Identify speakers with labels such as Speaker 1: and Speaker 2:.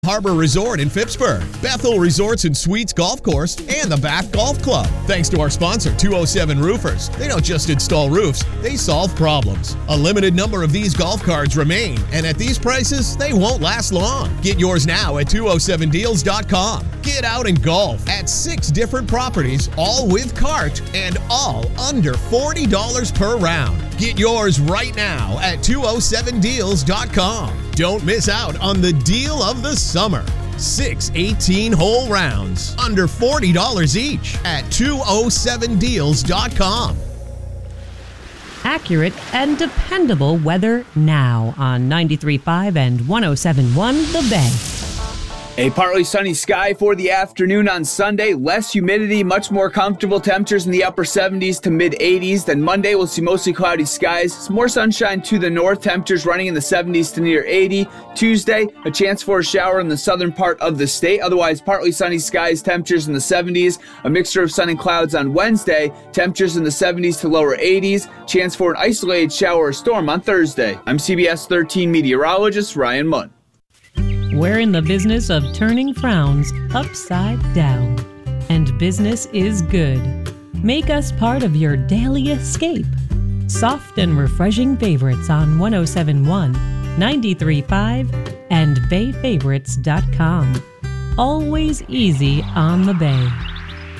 Speaker 1: Harbor Resort in Phippsburg, Bethel Resorts and Suites Golf Course, and the Bath Golf Club. Thanks to our sponsor, 207 Roofers. They don't just install roofs, they solve problems. A limited number of these golf carts remain, and at these prices, they won't last long. Get yours now at 207deals.com. Get out and golf at 6 different properties, all with cart and all under $40 per round. Get yours right now at 207deals.com. Don't miss out on the deal of the summer. 6 18-hole rounds, under $40 each at 207deals.com.
Speaker 2: Accurate and dependable weather now on 93.5 and 107.1 The Bay.
Speaker 3: A partly sunny sky for the afternoon on Sunday. Less humidity, much more comfortable temperatures in the upper 70s to mid 80s. Then Monday we'll see mostly cloudy skies. Some more sunshine to the north, temperatures running in the 70s to near 80. Tuesday, a chance for a shower in the southern part of the state. Otherwise, partly sunny skies, temperatures in the 70s. A mixture of sun and clouds on Wednesday, temperatures in the 70s to lower 80s. Chance for an isolated shower or storm on Thursday. I'm CBS 13 meteorologist Ryan Munn.
Speaker 2: We're in the business of turning frowns upside down. And business is good. Make us part of your daily escape. Soft and refreshing favorites on 107.1, 93.5, and bayfavorites.com. Always easy on the Bay.